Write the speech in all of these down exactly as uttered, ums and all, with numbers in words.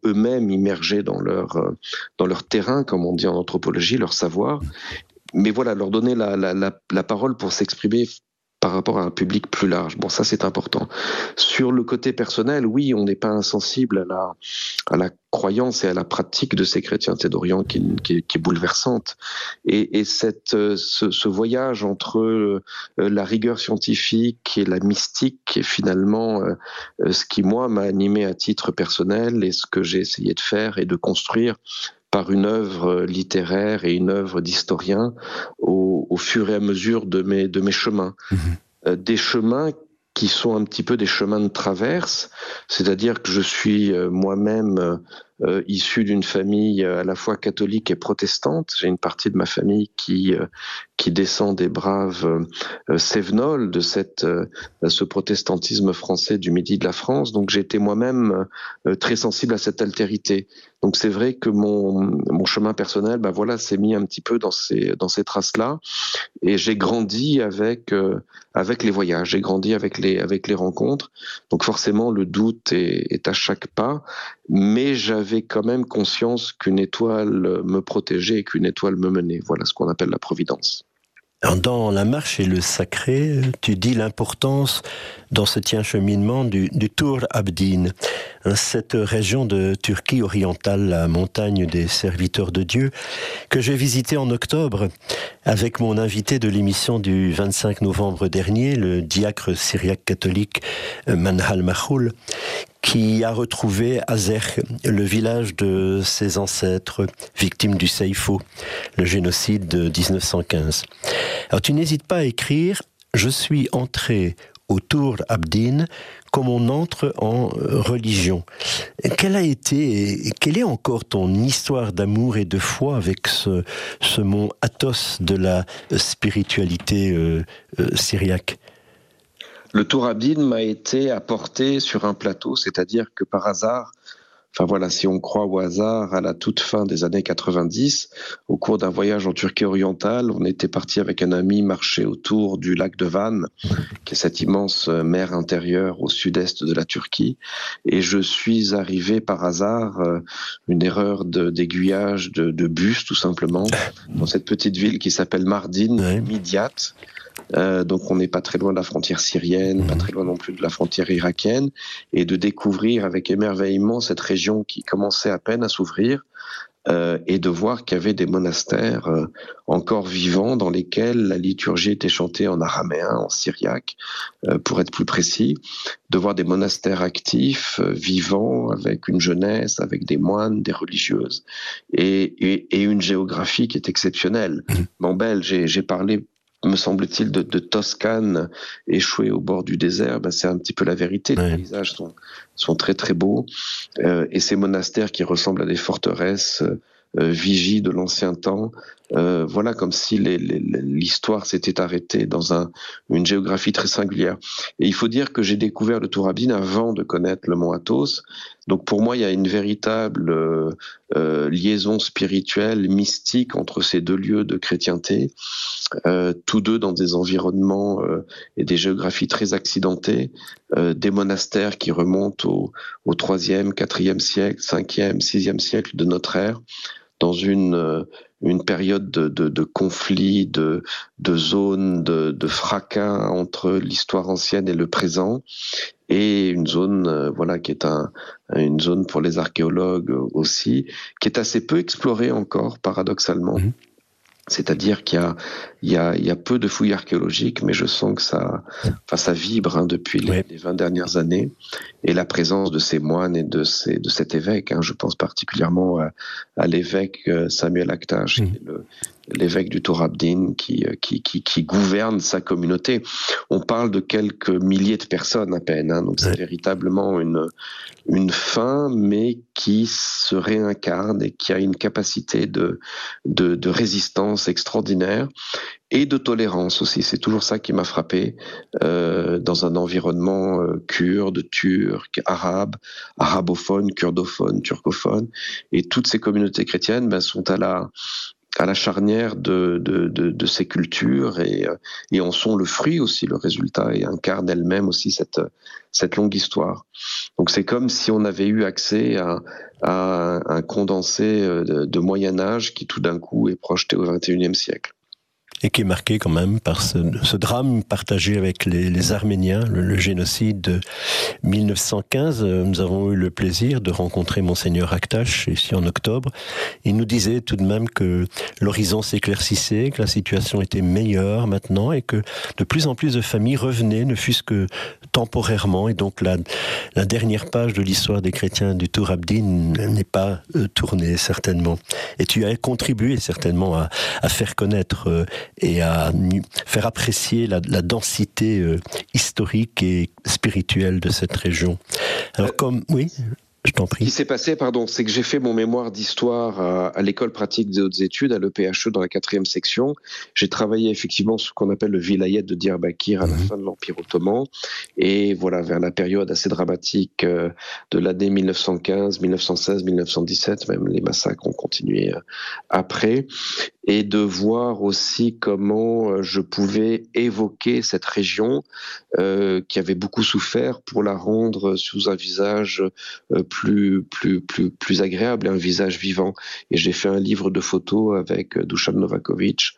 eux-mêmes immergés dans leur, euh, dans leur terrain, comme on dit en anthropologie, leur savoir. Mais voilà, leur donner la, la, la, la parole pour s'exprimer par rapport à un public plus large. Bon, ça c'est important. Sur le côté personnel, oui, on n'est pas insensible à la, à la croyance et à la pratique de ces chrétientés d'Orient qui, qui, qui est bouleversante. Et, et cette, ce, ce voyage entre la rigueur scientifique et la mystique est finalement ce qui, moi, m'a animé à titre personnel et ce que j'ai essayé de faire et de construire par une œuvre littéraire et une œuvre d'historien au, au fur et à mesure de mes, de mes chemins. Mmh. Euh, des chemins qui sont un petit peu des chemins de traverse, c'est-à-dire que je suis euh, moi-même euh, issu d'une famille à la fois catholique et protestante. J'ai une partie de ma famille qui euh, qui descend des braves euh, Cévenols, de cette euh, ce protestantisme français du midi de la France. Donc j'ai été moi-même euh, très sensible à cette altérité. Donc c'est vrai que mon mon chemin personnel, ben voilà, s'est mis un petit peu dans ces dans ces traces-là, et j'ai grandi avec euh, avec les voyages, j'ai grandi avec les avec les rencontres. Donc forcément le doute est, est à chaque pas, mais j'avais quand même conscience qu'une étoile me protégeait et qu'une étoile me menait. Voilà ce qu'on appelle la providence. Dans La marche et le sacré, tu dis l'importance dans ce tien cheminement du, du Tur Abdin, cette région de Turquie orientale, la montagne des serviteurs de Dieu, que j'ai visité en octobre avec mon invité de l'émission du vingt-cinq novembre dernier, le diacre syriaque catholique Manhal Mahoul, qui a retrouvé Azekh, le village de ses ancêtres, victimes du Seifo, le génocide de dix-neuf cent quinze. Alors tu n'hésites pas à écrire « Je suis entré au Tur Abdin comme on entre en religion ». Quelle a été et quelle est encore ton histoire d'amour et de foi avec ce, ce mont Athos de la spiritualité euh, euh, syriaque ? Le Tur Abdin m'a été apporté sur un plateau, c'est-à-dire que par hasard, enfin voilà, si on croit au hasard, à la toute fin des années quatre-vingt-dix, au cours d'un voyage en Turquie orientale, on était parti avec un ami marcher autour du lac de Van, qui est cette immense mer intérieure au sud-est de la Turquie, et je suis arrivé par hasard, euh, une erreur de, d'aiguillage de, de bus tout simplement, dans cette petite ville qui s'appelle Mardin, ouais. Midyat. Euh, donc on n'est pas très loin de la frontière syrienne, pas très loin non plus de la frontière irakienne, et de découvrir avec émerveillement cette région qui commençait à peine à s'ouvrir, euh, et de voir qu'il y avait des monastères euh, encore vivants dans lesquels la liturgie était chantée en araméen, en syriaque, euh, pour être plus précis, de voir des monastères actifs, euh, vivants, avec une jeunesse, avec des moines, des religieuses, et, et, et une géographie qui est exceptionnelle. Bon, Belle, j'ai, j'ai parlé me semble-t-il, de, de Toscane échouée au bord du désert, ben c'est un petit peu la vérité. Ouais. Les paysages sont, sont très très beaux, euh, et ces monastères qui ressemblent à des forteresses euh, vigies de l'ancien temps, euh, voilà, comme si les, les, l'histoire s'était arrêtée dans un, une géographie très singulière. Et il faut dire que j'ai découvert le Tur Abdin avant de connaître le mont Athos. Donc pour moi, il y a une véritable euh, euh, liaison spirituelle, mystique entre ces deux lieux de chrétienté, euh, tous deux dans des environnements euh, et des géographies très accidentées, euh, des monastères qui remontent au, au troisième, quatrième siècle, cinquième, sixième siècle de notre ère, dans une euh, une période de, de, de conflits, de, de zones, de, de fracas entre l'histoire ancienne et le présent, et une zone, euh, voilà, qui est un, une zone pour les archéologues aussi, qui est assez peu explorée encore, paradoxalement. Mmh. C'est-à-dire qu'il y a, il y a, il y a peu de fouilles archéologiques, mais je sens que ça, enfin, ça vibre hein, depuis les, oui. les vingt dernières années, et la présence de ces moines et de, ces, de cet évêque, hein, je pense particulièrement à, à l'évêque Samuel Aktaş, mmh. qui est le, l'évêque du Tur Abdin, qui, qui, qui, qui gouverne sa communauté. On parle de quelques milliers de personnes à peine, hein, donc c'est oui. véritablement une, une fin, mais qui se réincarne et qui a une capacité de, de, de résistance extraordinaire et de tolérance aussi. C'est toujours ça qui m'a frappé, euh, dans un environnement euh, kurde, turc, arabe, arabophone, kurdophone, turcophone, et toutes ces communautés chrétiennes ben, sont à la à la charnière de, de, de, de ces cultures et, et en sont le fruit aussi, le résultat, et incarnent elles-mêmes aussi cette, cette longue histoire. Donc c'est comme si on avait eu accès à, à un condensé de, de Moyen-Âge qui tout d'un coup est projeté au vingt et unième siècle. Et qui est marqué quand même par ce, ce drame partagé avec les, les Arméniens, le, le génocide de mille neuf cent quinze. Nous avons eu le plaisir de rencontrer Monseigneur Aktash ici en octobre. Il nous disait tout de même que l'horizon s'éclaircissait, que la situation était meilleure maintenant et que de plus en plus de familles revenaient, ne fût-ce que temporairement. Et donc la, la dernière page de l'histoire des chrétiens du Tour Abdin n'est pas euh, tournée certainement. Et tu as contribué certainement à, à faire connaître euh, et à faire apprécier la, la densité euh, historique et spirituelle de cette région. Alors comme... Oui, je t'en prie. Ce qui s'est passé, pardon, c'est que j'ai fait mon mémoire d'histoire à, à l'école pratique des hautes études, à l'E P H E, dans la quatrième section. J'ai travaillé effectivement ce qu'on appelle le vilayet de Diyarbakir à la mmh. fin de l'Empire ottoman. Et voilà, vers la période assez dramatique euh, de l'année mille neuf cent quinze, mille neuf cent seize, mille neuf cent dix-sept, même les massacres ont continué euh, après. Et de voir aussi comment je pouvais évoquer cette région euh, qui avait beaucoup souffert pour la rendre sous un visage euh, plus, plus, plus, plus agréable, un visage vivant. Et j'ai fait un livre de photos avec Dusan Novakovic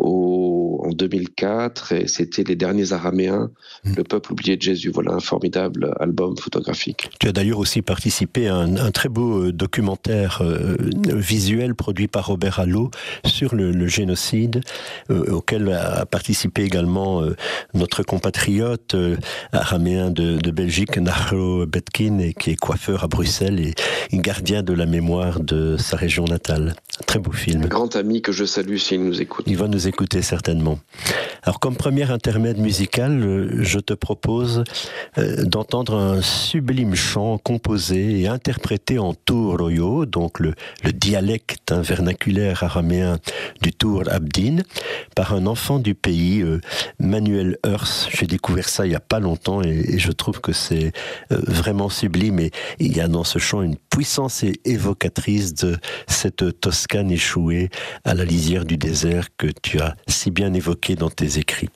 au, en deux mille quatre, et c'était Les Derniers Araméens, mmh. le peuple oublié de Jésus. Voilà un formidable album photographique. Tu as d'ailleurs aussi participé à un, un très beau documentaire euh, visuel produit par Robert Allo sur le, le génocide, euh, auquel a participé également euh, notre compatriote euh, araméen de, de Belgique, Nahro Betkin, et qui est coiffeur à Bruxelles et, et gardien de la mémoire de sa région natale. Un très beau film. Un grand ami que je salue s'il nous écoute. Il va nous écouter certainement. Alors comme premier intermède musical, je te propose euh, d'entendre un sublime chant composé et interprété en Turoyo, donc le, le dialecte hein, vernaculaire araméen du Tour Abdin, par un enfant du pays, euh, Manuel Hers. J'ai découvert ça il n'y a pas longtemps et, et je trouve que c'est euh, vraiment sublime. Et il y a dans ce chant une puissance évocatrice de cette Toscane échouée à la lisière du désert que tu as si bien évoqué dans tes écrits.